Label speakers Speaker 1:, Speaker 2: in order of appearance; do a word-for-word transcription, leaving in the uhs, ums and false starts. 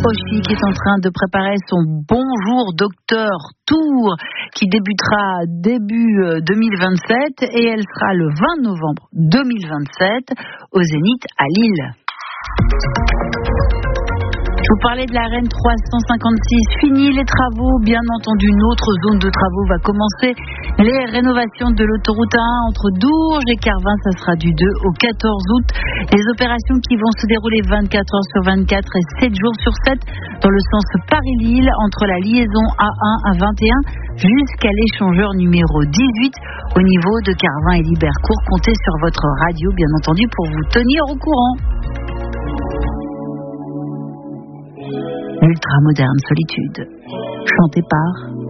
Speaker 1: Oshi qui est en train de préparer son Bonjour Docteur Tour qui débutera début deux mille vingt-sept et elle sera le vingt novembre deux mille vingt-sept au Zénith à Lille. Je vous parlais de la RN trois cent cinquante-six. Fini les travaux, bien entendu. Une autre zone de travaux va commencer. Les rénovations de l'autoroute A un entre Dourges et Carvin, ça sera du deux au quatorze août. Les opérations qui vont se dérouler vingt-quatre heures sur vingt-quatre et sept jours sur sept dans le sens Paris-Lille entre la liaison A un à vingt et un jusqu'à l'échangeur numéro dix-huit au niveau de Carvin et Libercourt. Comptez sur votre radio, bien entendu, pour vous tenir au courant. Ultra moderne solitude, chanté par